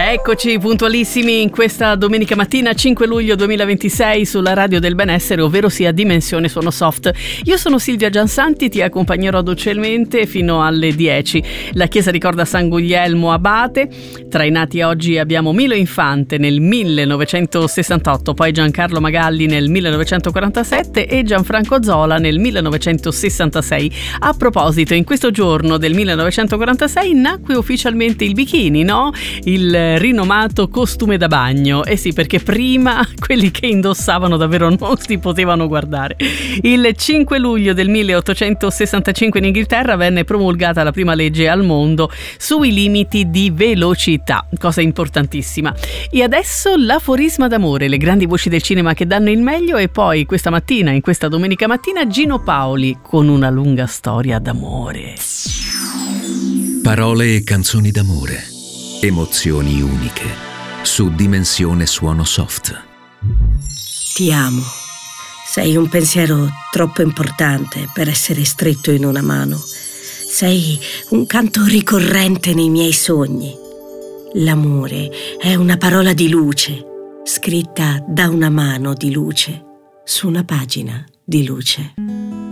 Eccoci puntualissimi in questa domenica mattina 5 luglio 2026 sulla Radio del Benessere, ovvero sia Dimensione Suono Soft. Io sono Silvia Giansanti, ti accompagnerò dolcemente fino alle 10. La chiesa ricorda San Guglielmo Abate. Tra i nati oggi abbiamo Milo Infante nel 1968, poi Giancarlo Magalli nel 1947 e Gianfranco Zola nel 1966. A proposito, in questo giorno del 1946 nacque ufficialmente il bikini, no? Il rinomato costume da bagno. Eh sì, perché prima quelli che indossavano davvero non si potevano guardare. Il 5 luglio del 1865 in Inghilterra venne promulgata la prima legge al mondo sui limiti di velocità, cosa importantissima. E adesso l'aforisma d'amore, le grandi voci del cinema che danno il meglio, e poi questa mattina, in questa domenica mattina, Gino Paoli con una lunga storia d'amore. Parole e canzoni d'amore, emozioni uniche, su Dimensione Suono Soft. Ti amo. Sei un pensiero troppo importante per essere stretto in una mano. Sei un canto ricorrente nei miei sogni. L'amore è una parola di luce, scritta da una mano di luce, su una pagina di luce.